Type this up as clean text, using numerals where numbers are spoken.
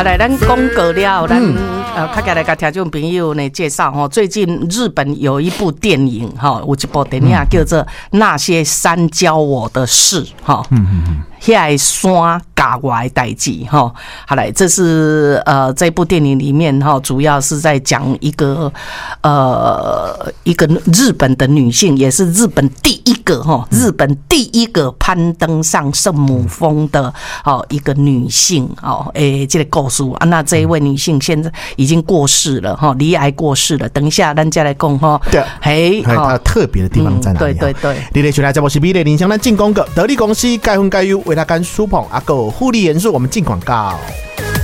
好来，咱讲过了，咱较起来甲听众朋友呢介绍吼，最近日本有一部电影哈，有一部电影叫做《那些山教我的事》哈。遐山教我的代志哈，好来，这是这部电影里面哈，主要是在讲一个日本的女性，也是日本第一个攀登上圣母峰的一个女性这个故事啊，那这一位女性现在已经过世了哈，罹癌过世了。等一下咱再来讲哈， 对，它特别的地方在哪里？ 对， 你的选来节目是美丽林香，咱进广告，得力公司该分该优。为他干书捧阿狗护理元素，我们进广告。